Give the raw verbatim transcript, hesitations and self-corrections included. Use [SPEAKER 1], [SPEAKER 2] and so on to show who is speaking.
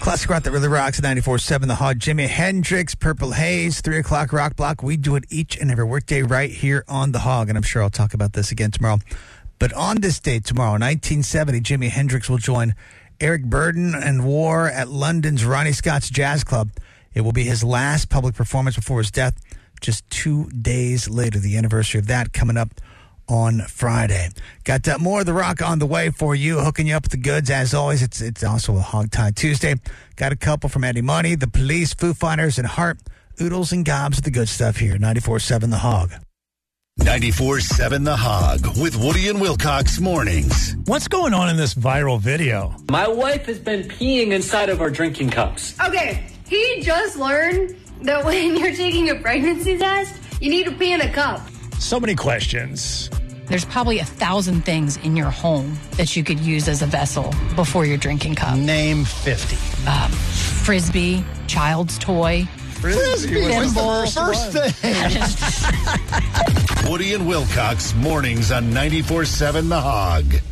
[SPEAKER 1] Classic rock that really rocks at ninety-four point seven The Hog. Jimi Hendrix, Purple Haze, three o'clock rock block. We do it each and every workday right here on The Hog, and I'm sure I'll talk about this again tomorrow. But on this date tomorrow, nineteen seventy, Jimi Hendrix will join Eric Burdon and War at London's Ronnie Scott's Jazz Club. It will be his last public performance before his death, just two days later. The anniversary of that coming up on Friday. Got uh, more of the rock on the way for you, hooking you up with the goods. As always, it's it's also a Hog Tie Tuesday. Got a couple from Eddie Money, The Police, Foo Fighters, and Heart. Oodles and gobs of the good stuff here. ninety-four point seven The Hog.
[SPEAKER 2] ninety-four point seven The Hog with Woody and Wilcox mornings.
[SPEAKER 3] What's going on in this viral video?
[SPEAKER 4] My wife has been peeing inside of our drinking cups.
[SPEAKER 5] Okay, he just learned that when you're taking a pregnancy test, you need to pee in a cup.
[SPEAKER 3] So many questions.
[SPEAKER 6] There's probably a thousand things in your home that you could use as a vessel before your drinking cup.
[SPEAKER 3] Name fifty.
[SPEAKER 6] Um, frisbee, child's toy.
[SPEAKER 3] Frisbee was the first thing.
[SPEAKER 2] Woody and Wilcox mornings on ninety-four point seven The Hog.